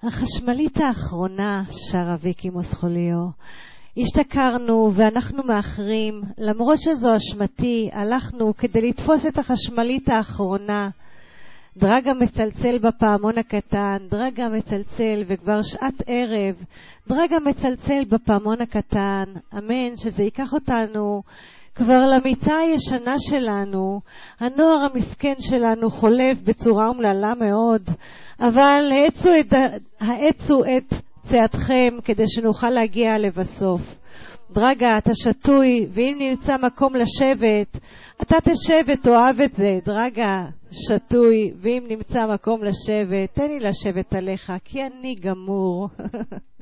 החשמלית האחרונה, שרה ויקי מוסחוליו. השתכרנו ואנחנו מאחרים, למרות שזו אשמתי, הלכנו כדי לתפוס את החשמלית האחרונה. דרגה מצלצל בפעמון הקטן, דרגה מצלצל וכבר שעת ערב, דרגה מצלצל בפעמון הקטן, אמן שזה ייקח אותנו כבר למיטה הישנה שלנו. הנוער המסכן שלנו חולף בצורה אומללה מאוד, אבל העצו את צעדכם כדי שנוכל להגיע לבסוף. דרגה, אתה שטוי, ואם נמצא מקום לשבת, אתה תשב ותאהב את זה. דרגה, שטוי, ואם נמצא מקום לשבת, תן לי לשבת עליך, כי אני גמור.